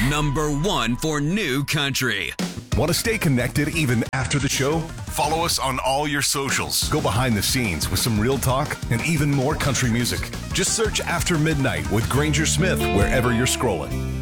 Number 1 for new country. Want to stay connected even after the show? Follow us on all your socials. Go behind the scenes with some real talk and even more country music. Just search After Midnight with Granger Smith wherever you're scrolling.